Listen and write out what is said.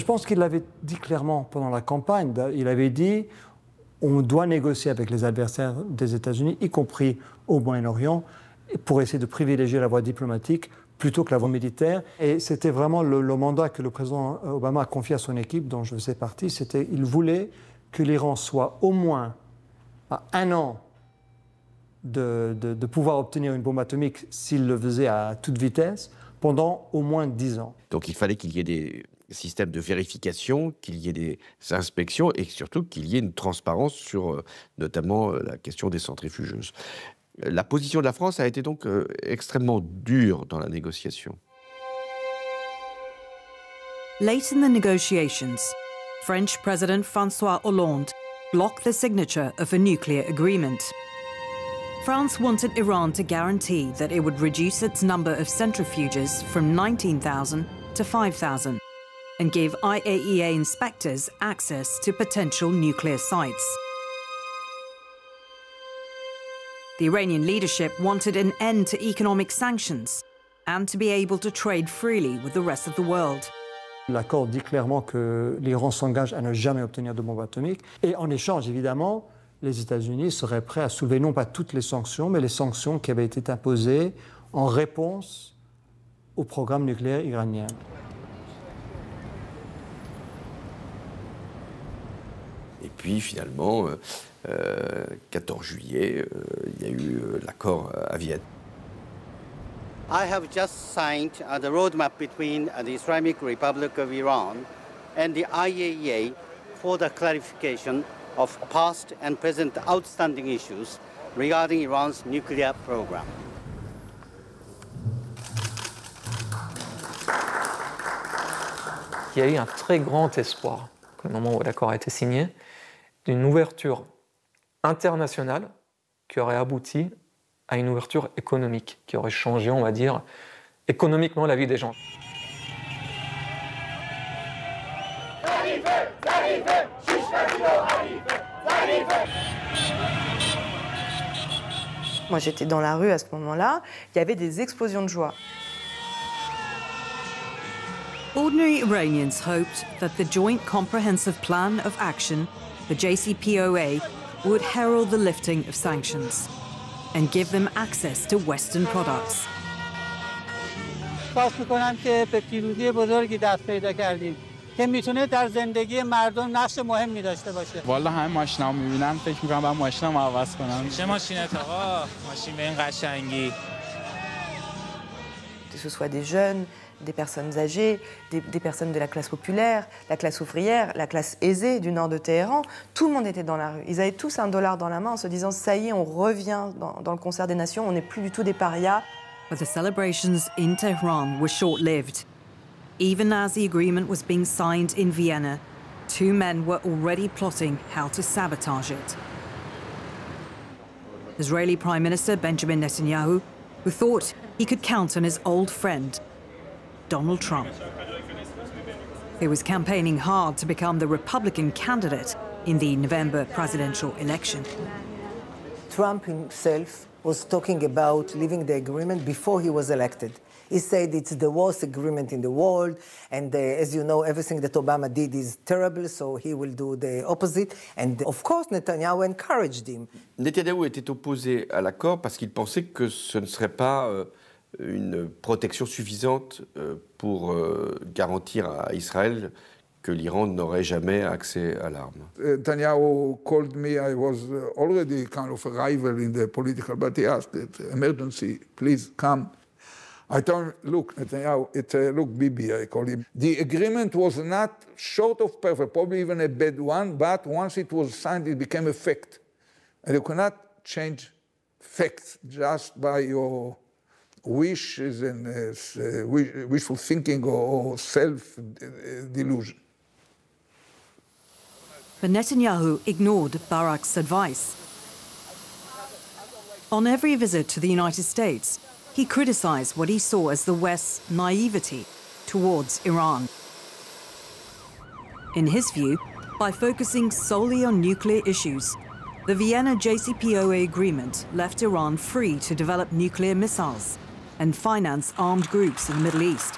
pense qu'il l'avait dit clairement pendant la campagne. Il avait dit on doit négocier avec les adversaires des États-Unis, y compris au Moyen-Orient, pour essayer de privilégier la voie diplomatique plutôt que la voie militaire. Et c'était vraiment le mandat que le président Obama a confié à son équipe, dont je faisais partie. Il voulait que l'Iran soit au moins à 1 an de pouvoir obtenir une bombe atomique s'il le faisait à toute vitesse, pendant au moins 10 ans. Donc il fallait qu'il y ait des systèmes de vérification, qu'il y ait des inspections et surtout qu'il y ait une transparence sur notamment la question des centrifugeuses. La position de la France a été donc extrêmement dure dans la négociation. Late in the negotiations, French President François Hollande blocked the signature of a nuclear agreement. France wanted Iran to guarantee that it would reduce its number of centrifuges from 19,000 to 5,000 and give IAEA inspectors access to potential nuclear sites. The Iranian leadership wanted an end to economic sanctions and to be able to trade freely with the rest of the world. L'accord dit clairement que l'Iran s'engage à ne jamais obtenir de bombe atomique. Et en échange, évidemment, les États-Unis seraient prêts à soulever non pas toutes les sanctions, mais les sanctions qui avaient été imposées en réponse au programme nucléaire iranien. Et puis finalement, 14 juillet, il y a eu l'accord à Vienne. I have just signed the roadmap between the Islamic Republic of Iran and the IAEA for the clarification of past and present outstanding issues regarding Iran's nuclear program. Il y a eu un très grand espoir, au moment où l'accord a été signé, d'une ouverture internationale qui aurait abouti à une ouverture économique, qui aurait changé, on va dire, économiquement la vie des gens. Moi, j'étais dans la rue à ce moment-là, il y avait des explosions de joie. Ordinary Iranians hoped that the Joint Comprehensive Plan of Action, the JCPOA, would herald the lifting of sanctions and give them access to Western products. احساس می‌کنم که به پیروزی بزرگی دست پیدا کردیم که میتونه در زندگی مردم نقش مهمی داشته باشه. والا همه ماشینامو می‌بینم فکر می‌کنم بعد ماشینمو عوض کنم. چه ماشینت آقا؟ ماشین به این قشنگی. Que ce soit des jeunes, des personnes âgées, des personnes de la classe populaire, la classe ouvrière, la classe aisée du nord de Téhéran, tout le monde était dans la rue. Ils avaient tous $1 dans la main en se disant « ça y est, on revient dans le concert des nations, on n'est plus du tout des parias ». But the celebrations in Tehran were short-lived. Even as the agreement was being signed in Vienna, 2 men were already plotting how to sabotage it. Israeli Prime Minister Benjamin Netanyahu, who thought he could count on his old friend, Donald Trump. He was campaigning hard to become the Republican candidate in the November presidential election. Trump himself was talking about leaving the agreement before he was elected. He said it's the worst agreement in the world, and as you know, everything that Obama did is terrible, so he will do the opposite. And of course, Netanyahu encouraged him. Netanyahu était opposé à l'accord parce qu'il pensait que ce ne serait pas une protection suffisante pour garantir à Israël que l'Iran n'aurait jamais accès à l'arme. Netanyahu called me. I was already kind of a rival in the political, but he asked, emergency, please come. I told him, look, Netanyahu, look, Bibi, I call him. The agreement was not short of perfect, probably even a bad one, but once it was signed, it became a fact. And you cannot change facts just by your wishes and wishful thinking or self-delusion. But Netanyahu ignored Barak's advice. On every visit to the United States, he criticized what he saw as the West's naivety towards Iran. In his view, by focusing solely on nuclear issues, the Vienna JCPOA agreement left Iran free to develop nuclear missiles and finance armed groups in the Middle East.